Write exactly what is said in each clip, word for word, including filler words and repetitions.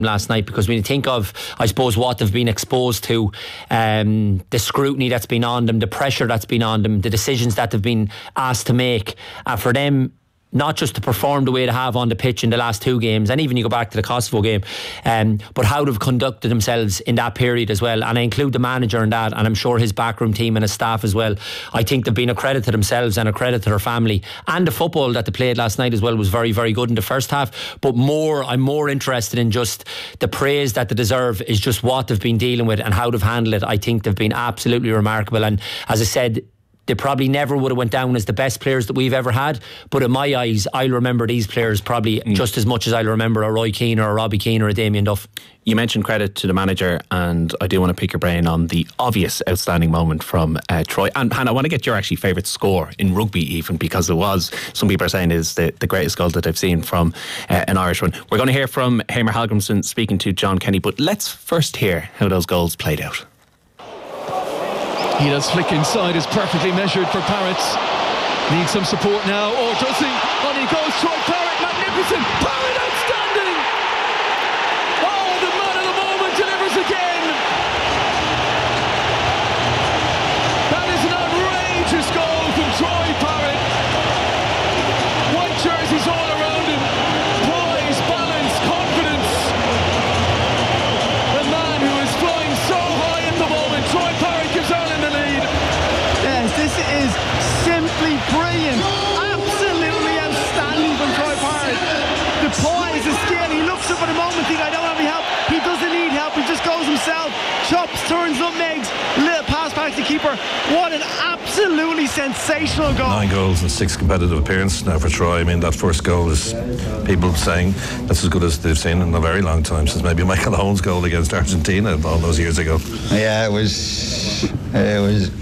last night, because when you think of, I suppose, what they've been exposed to, um, the scrutiny that's been on them, the pressure that's been on them, the decisions that they've been asked to make, and for them not just to perform the way they have on the pitch in the last two games, and even you go back to the Kosovo game, um, but how they've conducted themselves in that period as well. And I include the manager in that, and I'm sure his backroom team and his staff as well. I think they've been a credit to themselves and a credit to their family. And the football that they played last night as well was very, very good in the first half. But more, I'm more interested in just the praise that they deserve is just what they've been dealing with and how they've handled it. I think they've been absolutely remarkable. And as I said, they probably never would have went down as the best players that we've ever had, but in my eyes, I'll remember these players probably mm. just as much as I'll remember a Roy Keane or a Robbie Keane or a Damien Duff. You mentioned credit to the manager, and I do want to pick your brain on the obvious outstanding moment from uh, Troy. And Hannah, I want to get your actually favourite score in rugby, even, because it was, some people are saying, is the, the greatest goal that I've seen from uh, an Irish one. We're going to hear from Hamer Halgrimsson speaking to John Kenny, but let's first hear how those goals played out. He does flick inside, is perfectly measured for Parrott. Needs some support now, or does he? On he goes, Troy Parrott, magnificent. Parrott, outstanding. Oh, the man of the moment delivers again. That is an outrageous goal from Troy Parrott. White jerseys all around him. Poise, balance, confidence. The man who is flying so high at the moment, Troy Parrott, gives Ireland the lead. Yes, this is simply brilliant. Absolutely outstanding from Troy Parrott. The poise, the skill. He looks up at the moment, thinking, I don't have any help. He doesn't need help. He just goes himself. Chops, turns, nutmegs. Little pass back to keeper. What an absolutely sensational goal. Nine goals and six competitive appearances now for Troy. I mean, that first goal is people saying that's as good as they've seen in a very long time, since maybe Michael Owen's goal against Argentina all those years ago. Yeah, it was it was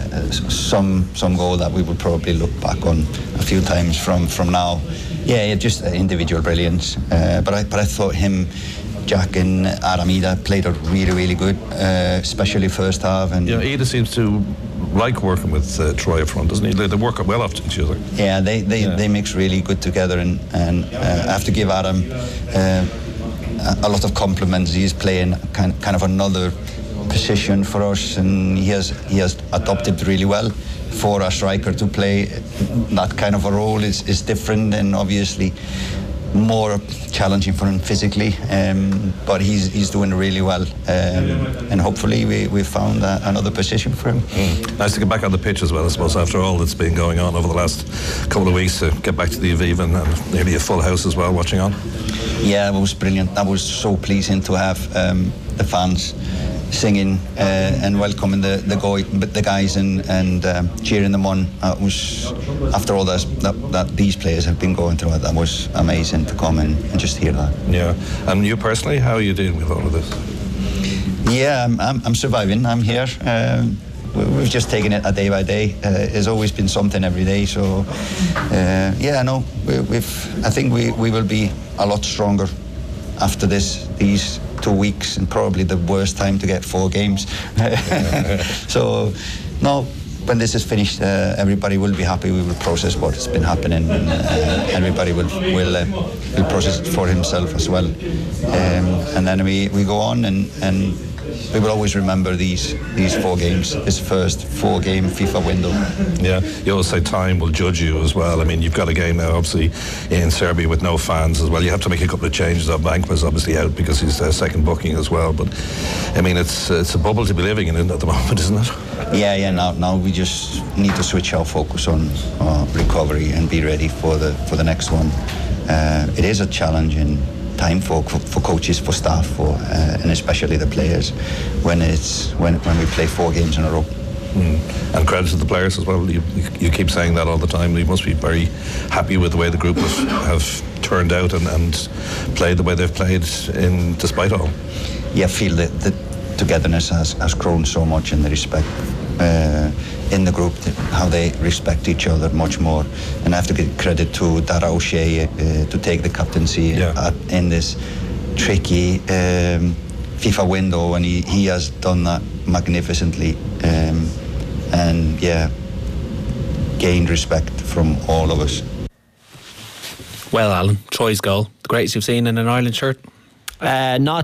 some some goal that we would probably look back on a few times from from now. Yeah, just individual brilliance. Uh, but I but I thought him, Jack and Adam Ida played out really really good, uh, especially first half. And yeah, Ida seems to like working with uh, Troy up front, doesn't he? They, they work well off each other. Yeah, they they, yeah. they mix really good together, and and uh, I have to give Adam uh, a lot of compliments. He's playing kind kind of another position for us, and he has he has adopted really well. For a striker to play that kind of a role is, is different, and obviously more challenging for him physically, um, but he's he's doing really well, um, and hopefully we, we found a, another position for him. Mm. Nice to get back on the pitch as well, I suppose, after all that's been going on over the last couple of weeks, to get back to the Aviva and nearly a full house as well watching on. Yeah, it was brilliant. That was so pleasing to have um, the fans singing uh, and welcoming the the, go- the guys and and um, cheering them on. Uh, was after all this, that that these players have been going through it. That was amazing to come and, and just hear that. Yeah, and you personally, how are you dealing with all of this? Yeah, I'm I'm, I'm surviving. I'm here. Um, we've just taken it a day by day. Uh, there's always been something every day. So uh, yeah, no, we, we've. I think we we will be a lot stronger after this these. two weeks, and probably the worst time to get four games. So, no, when this is finished, uh, everybody will be happy. We will process what has been happening, and uh, everybody will will, uh, will process it for himself as well. Um, and then we, we go on, and, and we will always remember these these four games, this first four-game FIFA window. Yeah, you always say time will judge you as well. I mean, you've got a game now, obviously, in Serbia with no fans as well. You have to make a couple of changes. Bank was obviously out because he's uh, second booking as well. But, I mean, it's it's a bubble to be living in at the moment, isn't it? Yeah, yeah. Now, now we just need to switch our focus on uh, recovery and be ready for the for the next one. Uh, it is a challenging time for for coaches, for staff, for uh, and especially the players when it's when when we play four games in a row. Mm. And credit to the players as well. You, you keep saying that all the time. You must be very happy with the way the group have, have turned out and, and played the way they've played in despite all. Yeah, I feel that the togetherness has, has grown so much, in the respect uh, in the group, how they respect each other much more. And I have to give credit to Dara O'Shea uh, to take the captaincy yeah. at, in this tricky um, FIFA window, and he, he has done that magnificently. Um, and yeah, gained respect from all of us. Well, Alan, Troy's goal, the greatest you've seen in an Ireland shirt? Uh, not